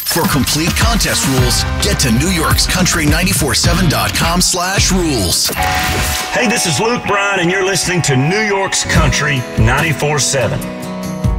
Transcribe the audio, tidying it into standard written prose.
For complete contest rules, get to NewYorksCountry947.com/rules. Hey, this is Luke Bryan, and you're listening to New York's Country 94.7.